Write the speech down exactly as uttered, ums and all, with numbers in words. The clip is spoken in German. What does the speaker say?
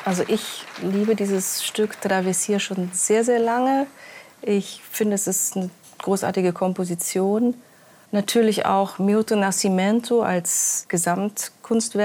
Also ich liebe dieses Stück Travessia schon sehr, sehr lange. Ich finde, es ist eine großartige Komposition. Natürlich auch Milton Nascimento als Gesamtkunstwerk.